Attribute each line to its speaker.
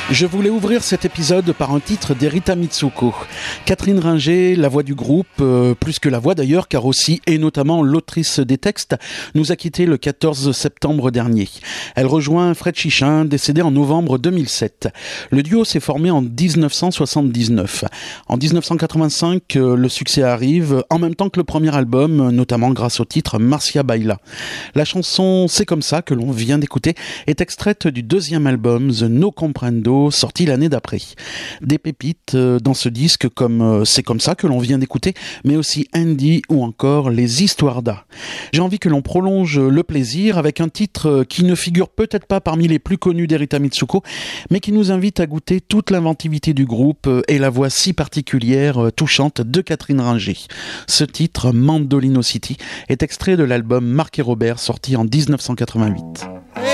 Speaker 1: Je voulais ouvrir cet épisode par un titre d'Erita Mitsuko. Catherine Ringer, la voix du groupe, plus que la voix d'ailleurs, car aussi et notamment l'autrice des textes, nous a quittés le 14 septembre dernier. Elle rejoint Fred Chichin, décédé en novembre 2007. Le duo s'est formé en 1979. En 1985, le succès arrive, en même temps que le premier album, notamment grâce au titre Marcia Baila. La chanson C'est comme ça que l'on vient d'écouter est extraite du deuxième album The No Comprendo, sorti l'année d'après. Des pépites dans ce disque comme C'est comme ça que l'on vient d'écouter, mais aussi Andy ou encore Les Histoires d'A. J'ai envie que l'on prolonge le plaisir avec un titre qui ne figure peut-être pas parmi les plus connus d'Erita Mitsuko, mais qui nous invite à goûter toute l'inventivité du groupe et la voix si particulière, touchante de Catherine Ringer. Ce titre, Mandolino City, est extrait de l'album Marc et Robert sorti en 1988.